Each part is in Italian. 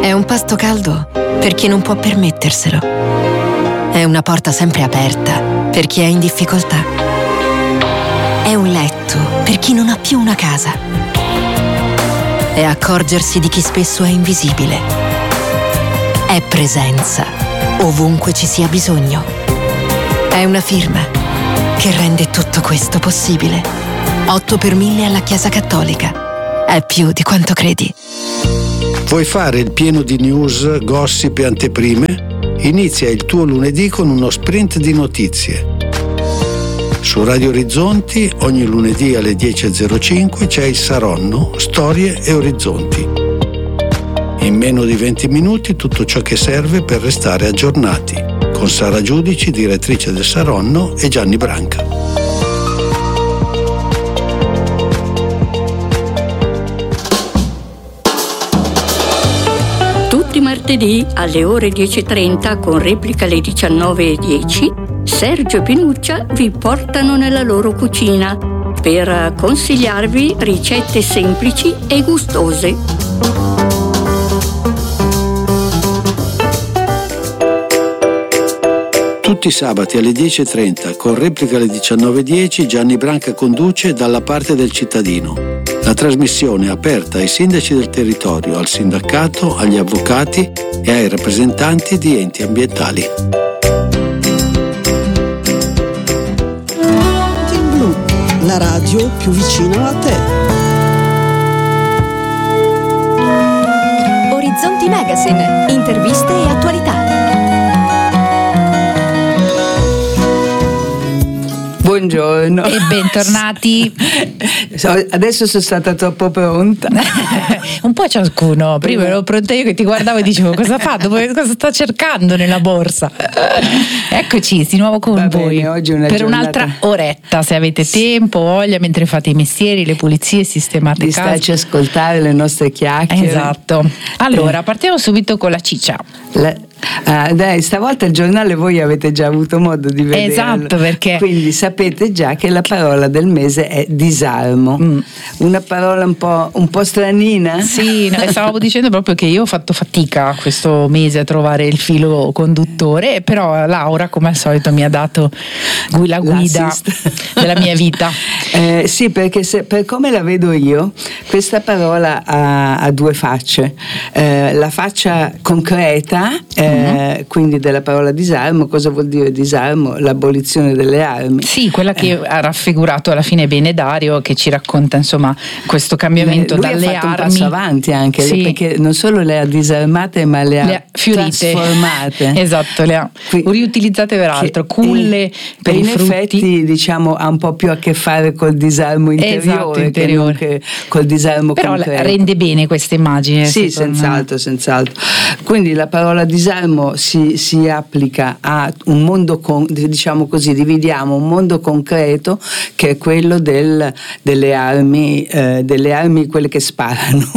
È un pasto caldo per chi non può permetterselo. È una porta sempre aperta per chi è in difficoltà. È un letto per chi non ha più una casa. È accorgersi di chi spesso è invisibile. È presenza ovunque ci sia bisogno. È una firma che rende tutto questo possibile. 8 per 1000 alla Chiesa Cattolica. È più di quanto credi. Vuoi fare il pieno di news, gossip e anteprime? Inizia il tuo lunedì con uno sprint di notizie. Su Radio Orizzonti ogni lunedì alle 10.05 c'è il Saronno, Storie e Orizzonti. In meno di 20 minuti tutto ciò che serve per restare aggiornati, con Sara Giudici, direttrice del Saronno, e Gianni Branca. Tutti i martedì alle ore 10.30 con replica alle 19.10 Sergio e Pinuccia vi portano nella loro cucina per consigliarvi ricette semplici e gustose. Tutti i sabati alle 10.30 con replica alle 19.10 Gianni Branca conduce Dalla parte del cittadino. La trasmissione è aperta ai sindaci del territorio, al sindacato, agli avvocati e ai rappresentanti di enti ambientali. La radio più vicina a te. Orizzonti Magazine, interviste e attualità. Buongiorno e bentornati. Adesso sono stata troppo pronta. Un po' ciascuno. Prima ero pronta io che ti guardavo e dicevo cosa fa, cosa sta cercando nella borsa. Eccoci di nuovo con voi per un'altra oretta, se avete tempo, voglia, mentre fate i mestieri, le pulizie, sistemate casa. Di starci a ascoltare le nostre chiacchiere. Esatto. Allora partiamo subito con la ciccia. Dai, stavolta il giornale voi avete già avuto modo di vederlo. Esatto, perché quindi sapete già che la parola del mese è disarmo. Una parola un po' stranina. Sì, stavamo dicendo proprio che io ho fatto fatica questo mese a trovare il filo conduttore, però Laura come al solito mi ha dato la guida della mia vita. Sì, perché per come la vedo io, questa parola ha due facce. La faccia concreta, quindi della parola disarmo. Cosa vuol dire disarmo? L'abolizione delle armi. Sì, quella che ha raffigurato alla fine Benedario, che ci racconta insomma questo cambiamento dalle armi. Ha fatto un passo avanti anche, sì, perché non solo le ha disarmate ma le ha fiorite, trasformate. Esatto, le ha riutilizzate per altro, culle per in i frutti. effetti diciamo ha un po' più a che fare col disarmo interiore, esatto, che non che col disarmo però concreto. Rende bene questa immagine. Sì, senz'altro. Quindi la parola disarmo si applica a un mondo, diciamo così, dividiamo un mondo concreto che è quello delle armi, quelle che sparano,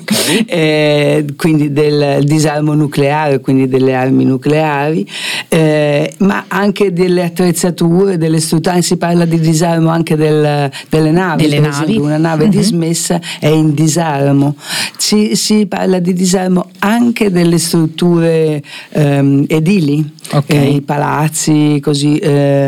okay. Quindi del disarmo nucleare, quindi delle armi nucleari, ma anche delle attrezzature, delle strutture. Si parla di disarmo anche delle navi, per esempio, una nave dismessa è in disarmo. Si parla di disarmo anche delle strutture edili, i palazzi, così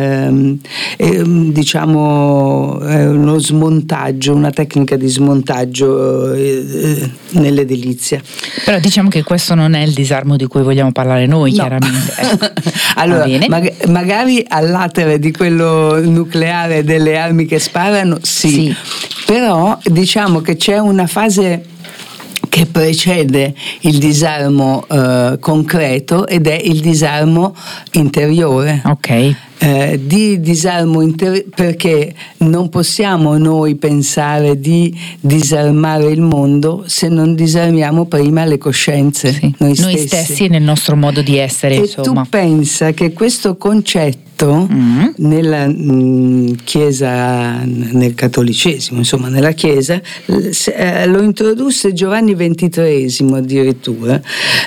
diciamo uno smontaggio, una tecnica di smontaggio nell'edilizia. Però diciamo che questo non è il disarmo di cui vogliamo parlare noi, no. Chiaramente. Allora, magari all'atere di quello nucleare delle armi che sparano, sì. Però diciamo che c'è una fase che precede il disarmo concreto ed è il disarmo interiore. Ok. Di disarmo perché non possiamo noi pensare di disarmare il mondo se non disarmiamo prima le coscienze, noi stessi nel nostro modo di essere. E insomma, tu pensa che questo concetto nella Chiesa, nel cattolicesimo, insomma nella Chiesa, lo introdusse Giovanni XXIII addirittura.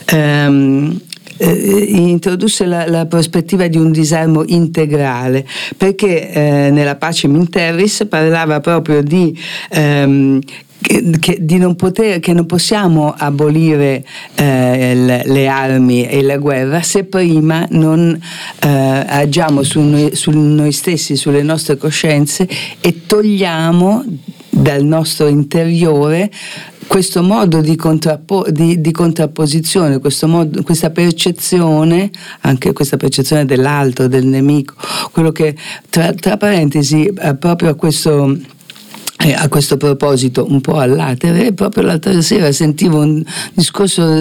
Introdusse la prospettiva di un disarmo integrale, perché nella Pacem in Terris parlava proprio di che non possiamo abolire le armi e la guerra se prima non agiamo su noi stessi, sulle nostre coscienze, e togliamo dal nostro interiore questo modo di contrapposizione, questa percezione, anche questa percezione dell'altro, del nemico, quello che tra parentesi proprio a questo proposito, un po' all'atere, proprio l'altra sera sentivo un discorso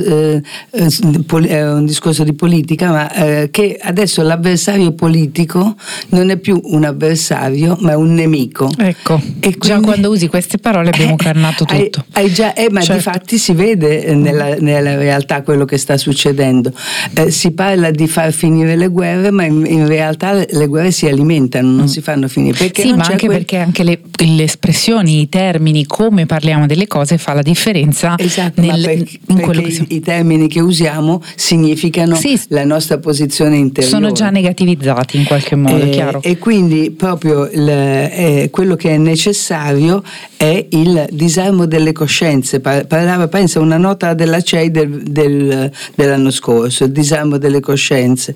di politica, ma che adesso l'avversario politico non è più un avversario, ma è un nemico. Ecco, e quindi, già quando usi queste parole abbiamo carnato tutto. Ma certo. Difatti si vede nella realtà quello che sta succedendo. Si parla di far finire le guerre, ma in realtà le guerre si alimentano, non si fanno finire. Perché sì, ma anche perché anche le espressioni, i termini, come parliamo delle cose fa la differenza. Esatto, perché i termini che usiamo significano la nostra posizione interiore. Sono già negativizzati in qualche modo, chiaro. E quindi proprio quello che è necessario è il disarmo delle coscienze. Pensa una nota della CEI dell'anno scorso, il disarmo delle coscienze.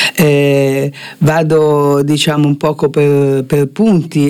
Vado un poco per punti,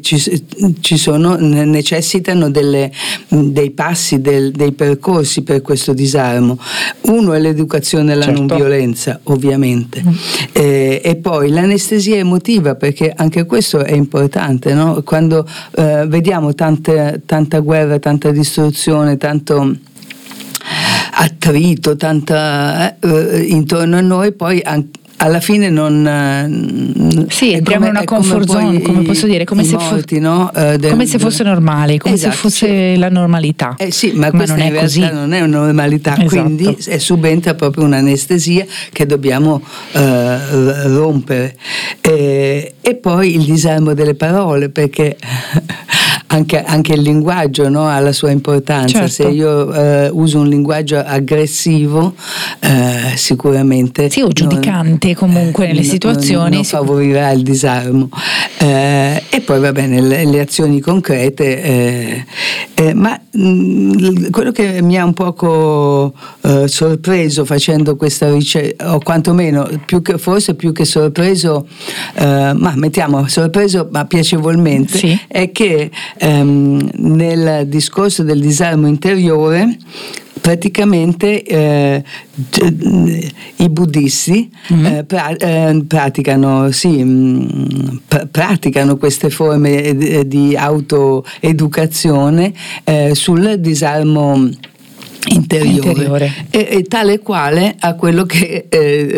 necessitano dei passi, dei percorsi per questo disarmo. Uno è l'educazione alla non violenza, ovviamente, e poi l'anestesia emotiva, perché anche questo è importante, no? Quando vediamo tanta guerra, tanta distruzione, tanto attrito, intorno a noi, poi alla fine entriamo in una comfort zone, come posso dire, come se fosse normale, come se fosse la normalità. Sì, ma questa in realtà non è una normalità, esatto. Quindi subentra proprio un'anestesia che dobbiamo rompere. E poi il disarmo delle parole, perché anche il linguaggio, no, ha la sua importanza. Certo. Se io uso un linguaggio aggressivo, sicuramente o giudicante comunque nelle situazioni non favorirà il disarmo. E poi va bene le azioni concrete, ma quello che mi ha un poco sorpreso facendo questa ricerca, o quantomeno forse più che sorpreso, ma mettiamo sorpreso ma piacevolmente, è che nel discorso del disarmo interiore praticamente i buddisti praticano queste forme di autoeducazione sul disarmo interiore. E tale quale a quello che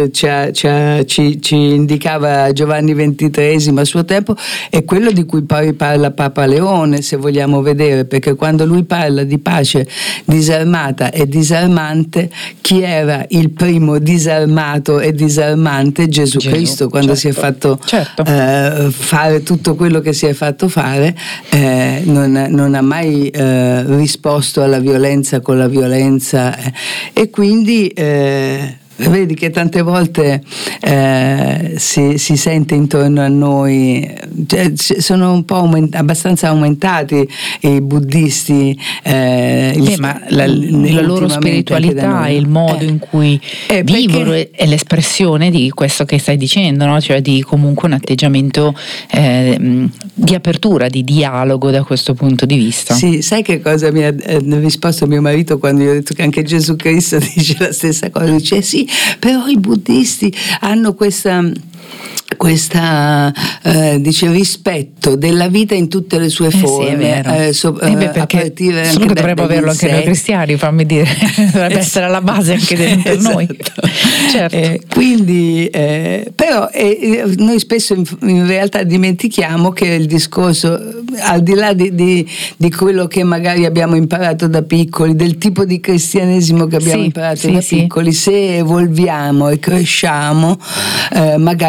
ci indicava Giovanni XXIII a suo tempo, è quello di cui poi parla Papa Leone, se vogliamo vedere, perché quando lui parla di pace disarmata e disarmante, chi era il primo disarmato e disarmante? Gesù Cristo, quando si è fatto fare tutto quello che si è fatto fare, non ha mai risposto alla violenza con la violenza, e quindi vedi che tante volte si sente intorno a noi, sono un po' abbastanza aumentati i buddisti, ma la loro spiritualità e il modo in cui vivono è l'espressione di questo che stai dicendo, no? Cioè di comunque un atteggiamento di apertura, di dialogo da questo punto di vista. Sì, sai che cosa mi ha risposto mio marito quando io ho detto che anche Gesù Cristo dice la stessa cosa? Dice sì, però i buddisti hanno questa dice rispetto della vita in tutte le sue forme, perché solo che dovremmo averlo anche noi cristiani, fammi dire, dovrebbe essere alla base anche dentro noi. Certo. Quindi però noi spesso in realtà dimentichiamo che il discorso, al di là di quello che magari abbiamo imparato da piccoli, del tipo di cristianesimo che abbiamo imparato da piccoli, se evolviamo e cresciamo, magari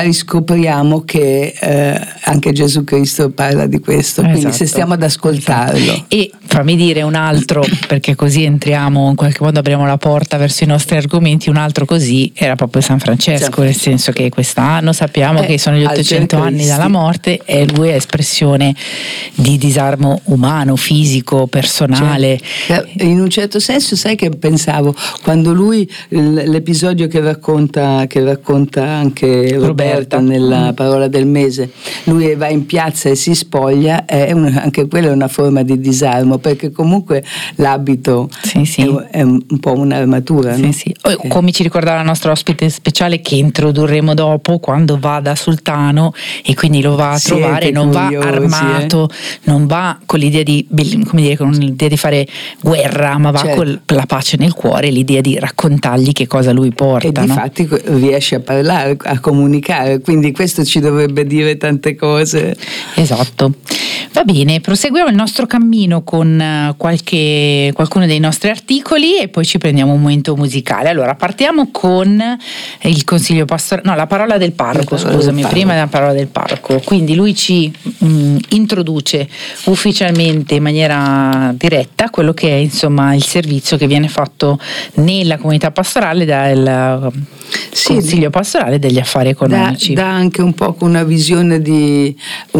riscopriamo che anche Gesù Cristo parla di questo, quindi esatto, se stiamo ad ascoltarlo. Esatto. E fammi dire un altro, perché così entriamo, in qualche modo apriamo la porta verso i nostri argomenti, un altro così era proprio San Francesco, nel senso che quest'anno sappiamo che sono gli 800 anni dalla morte e lui è espressione di disarmo umano, fisico, personale. In un certo senso, sai che pensavo, quando lui, l'episodio che racconta anche Roberta nella parola del mese, lui va in piazza e si spoglia, anche quella è una forma di disarmo, perché comunque l'abito è un po' un'armatura, no? Come ci ricordava la nostra ospite speciale, che introdurremo dopo, quando va da sultano e quindi lo va a trovare, non va armato, non va con l'idea di, come dire, con l'idea di fare guerra, ma va con la pace nel cuore, l'idea di raccontargli che cosa lui porta, e difatti riesce a parlare, a comunicare, quindi questo ci dovrebbe dire tante cose. Esatto. Va bene, proseguiamo il nostro cammino con qualcuno dei nostri articoli e poi ci prendiamo un momento musicale. Allora, partiamo con il consiglio pastorale, no, la parola del parroco, prima della parola del parroco. Quindi lui ci introduce ufficialmente in maniera diretta quello che è, insomma, il servizio che viene fatto nella comunità pastorale dal consiglio pastorale degli affari economici. Dà anche un po' una visione dei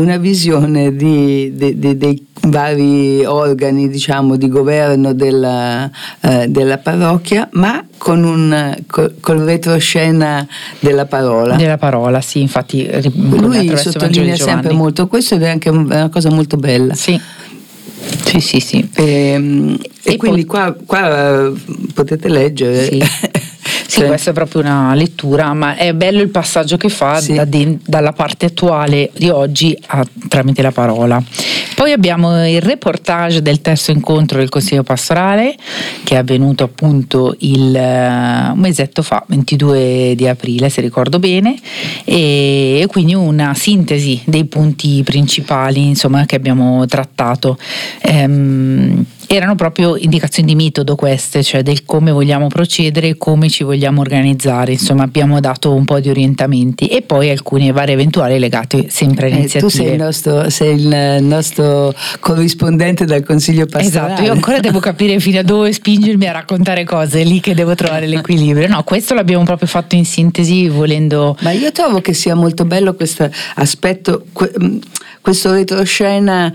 vari organi, diciamo, di governo della parrocchia, ma col retroscena della parola. Della parola, sì, infatti lui sottolinea sempre molto questo ed è anche una cosa molto bella. Sì. E quindi qua potete leggere. Sì. Sì, questa è proprio una lettura, ma è bello il passaggio che fa dalla parte attuale di oggi tramite la parola. Poi abbiamo il reportage del terzo incontro del Consiglio Pastorale, che è avvenuto appunto un mesetto fa, 22 di aprile se ricordo bene, e quindi una sintesi dei punti principali, insomma, che abbiamo trattato. Erano proprio indicazioni di metodo queste, cioè del come vogliamo procedere, come ci vogliamo organizzare, insomma abbiamo dato un po' di orientamenti e poi alcuni vari eventuali legati sempre a iniziative. Tu sei il nostro corrispondente dal Consiglio Pastorale. Esatto, io ancora devo capire fino a dove spingermi a raccontare cose, è lì che devo trovare l'equilibrio. No, questo l'abbiamo proprio fatto in sintesi volendo. Ma io trovo che sia molto bello questo aspetto, questo retroscena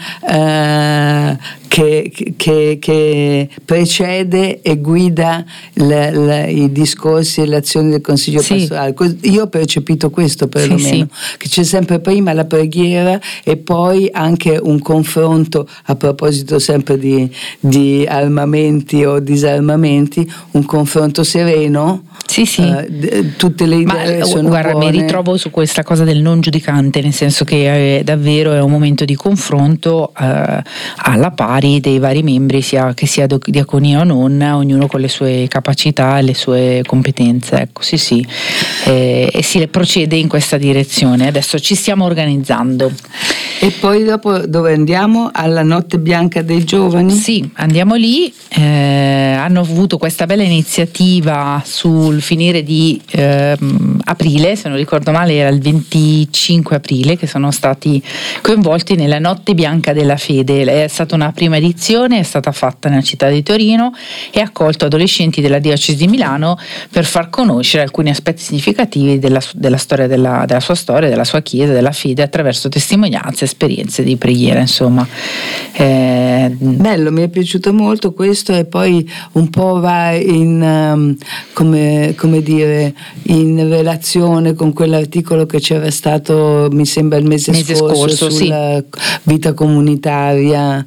che precede e guida i discorsi e le azioni del Consiglio pastorale. Io ho percepito questo perlomeno, che c'è sempre prima la preghiera e poi anche un confronto, a proposito sempre di armamenti o disarmamenti, un confronto sereno. Tutte le idee sono buone. Mi ritrovo su questa cosa del non giudicante, nel senso che davvero è un momento di confronto alla pari dei vari membri, sia che sia diaconia o non, ognuno con le sue capacità e le sue competenze, ecco, e si procede in questa direzione. Adesso ci stiamo organizzando. E poi dopo dove andiamo? Alla Notte Bianca dei Giovani? Sì, andiamo lì. Hanno avuto questa bella iniziativa sul finire di aprile, se non ricordo male era il 25 aprile, che sono stati coinvolti nella Notte Bianca della Fede. È stata una prima edizione, è stata fatta nella città di Torino e ha accolto adolescenti della diocesi di Milano per far conoscere alcuni aspetti significativi della storia della sua storia, della sua chiesa, della fede, attraverso testimonianze, esperienze di preghiera, insomma. Bello, mi è piaciuto molto questo, e poi un po' va in come dire, in relazione con quell'articolo che c'era stato, mi sembra il mese scorso sulla vita comunitaria,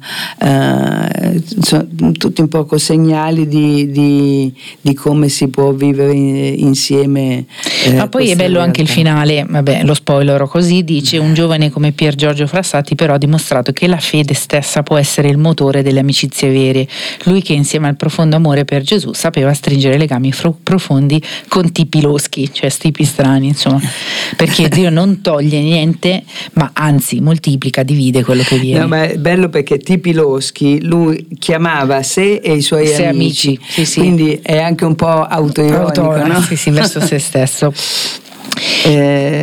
tutti un poco segnali di come si può vivere insieme. Ma poi è bello anche il finale, vabbè, lo spoilerò così, dice: un giovane come Pier Giorgio Frassati però ha dimostrato che la fede stessa può essere il motore delle amicizie vere. Lui che insieme al profondo amore per Gesù sapeva stringere legami profondi con tipi loschi, cioè tipi strani, insomma, perché Dio non toglie niente, ma anzi moltiplica, divide quello che viene. No, ma è bello perché tipi loschi lui chiamava sé e i suoi amici. Quindi è anche un po' autoironico, no? Sì, verso se stesso.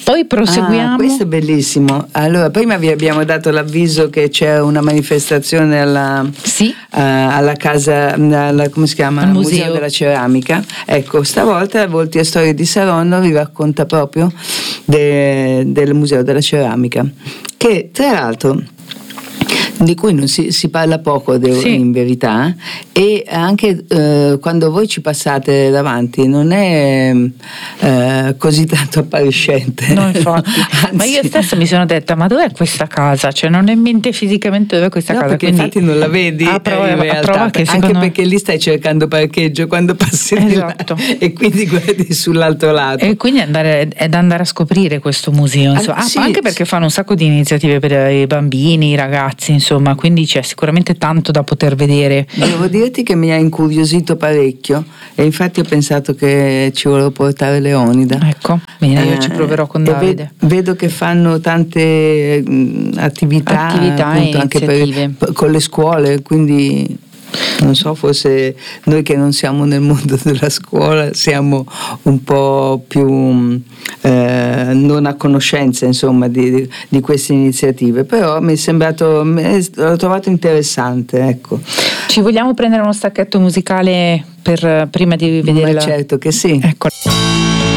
Poi proseguiamo. Questo è bellissimo. Allora, prima vi abbiamo dato l'avviso che c'è una manifestazione alla casa, come si chiama? Al Museo della Ceramica. Ecco, stavolta Volti e Storie di Saronno vi racconta proprio del Museo della Ceramica, che tra l'altro di cui non si parla poco in verità, e anche quando voi ci passate davanti non è così tanto appariscente. No, infatti. Ma io stessa mi sono detta, ma dov'è questa casa? Cioè non ho in mente fisicamente dov'è questa casa, perché quindi infatti non la vedi in realtà, che anche perché lì stai cercando parcheggio quando passi di là, e quindi guardi sull'altro lato, e quindi è da andare a scoprire questo museo, insomma. Anche perché fanno un sacco di iniziative per i bambini, i ragazzi, insomma, quindi c'è sicuramente tanto da poter vedere. Devo dirti che mi ha incuriosito parecchio, e infatti ho pensato che ci volevo portare Leonida. Ecco, bene, io ci proverò con Davide. Vedo che fanno tante attività appunto, anche con le scuole, quindi non so, forse noi che non siamo nel mondo della scuola siamo un po' più non a conoscenza, insomma, di queste iniziative, però l'ho trovato interessante, ecco. Ci vogliamo prendere uno stacchetto musicale prima di vederla? Ma certo che sì. Ecco.